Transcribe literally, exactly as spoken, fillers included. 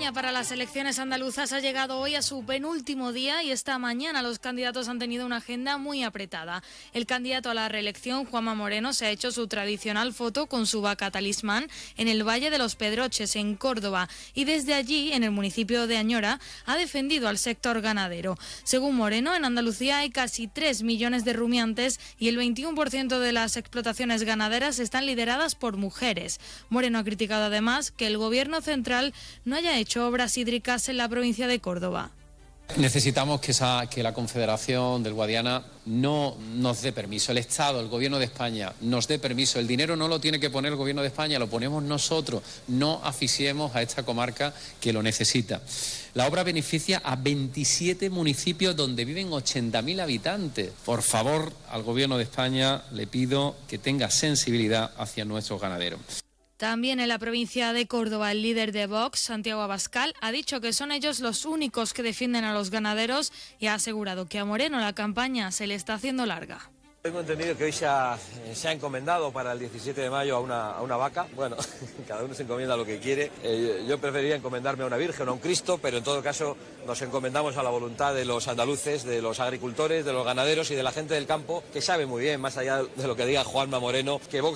campaña para las elecciones andaluzas ha llegado hoy a su penúltimo día y esta mañana los candidatos han tenido una agenda muy apretada. El candidato a la reelección, Juanma Moreno, se ha hecho su tradicional foto con su vaca talismán en el Valle de los Pedroches, en Córdoba, y desde allí, en el municipio de Añora, ha defendido al sector ganadero. Según Moreno, en Andalucía hay casi tres millones de rumiantes y el veintiuno por ciento de las explotaciones ganaderas están lideradas por mujeres. Moreno ha criticado además que el gobierno central no haya hecho obras hídricas en la provincia de Córdoba. Necesitamos que, esa, que la Confederación del Guadiana no nos dé permiso, el Estado, el Gobierno de España nos dé permiso. El dinero no lo tiene que poner el Gobierno de España, lo ponemos nosotros. No asfixiemos a esta comarca que lo necesita. La obra beneficia a veintisiete municipios donde viven ochenta mil habitantes. Por favor, al Gobierno de España le pido que tenga sensibilidad hacia nuestros ganaderos. También en la provincia de Córdoba, el líder de Vox, Santiago Abascal, ha dicho que son ellos los únicos que defienden a los ganaderos y ha asegurado que a Moreno la campaña se le está haciendo larga. Tengo entendido que hoy se ha, se ha encomendado para el diecisiete de mayo a una, a una vaca. Bueno, cada uno se encomienda lo que quiere. Eh, yo preferiría encomendarme a una virgen o a un Cristo, pero en todo caso nos encomendamos a la voluntad de los andaluces, de los agricultores, de los ganaderos y de la gente del campo, que sabe muy bien, más allá de lo que diga Juanma Moreno, que Vox